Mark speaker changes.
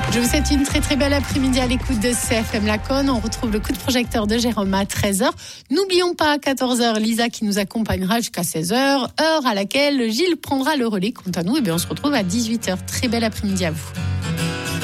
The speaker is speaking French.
Speaker 1: Je vous souhaite une très très belle après-midi à l'écoute de CFM Laconne. On retrouve le coup de projecteur de Jérôme à 13h. N'oublions pas à 14h Lisa qui nous accompagnera jusqu'à 16h, heure à laquelle Gilles prendra le relais. Quant à nous, on se retrouve à 18h. Très belle après-midi à vous.